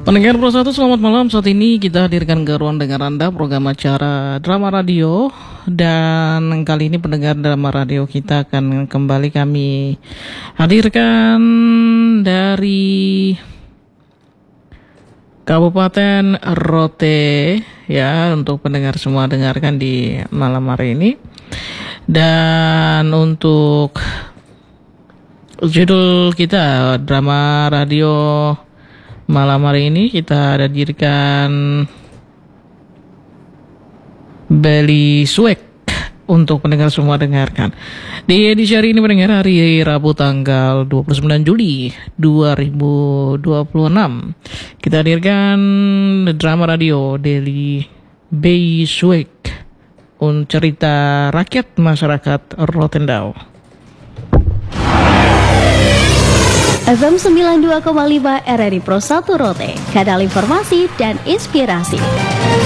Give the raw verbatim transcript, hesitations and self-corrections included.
Pendengar Pro satu, selamat malam. Saat ini kita hadirkan ke ruang dengar Anda program acara Drama Radio. Dan kali ini pendengar Drama Radio kita akan kembali kami hadirkan dari Kabupaten Rote, ya, untuk pendengar semua dengarkan di malam hari ini. Dan untuk judul kita Drama Radio malam hari ini kita hadirkan Beli Suek untuk pendengar semua dengarkan. Di edisi hari ini pendengar hari Rabu tanggal dua puluh sembilan Juli dua ribu dua puluh enam kita hadirkan Drama Radio Deli Beli Suek, un cerita rakyat masyarakat Rotendao. F M sembilan puluh dua koma lima R R I Pro satu Rote, kanal informasi dan inspirasi.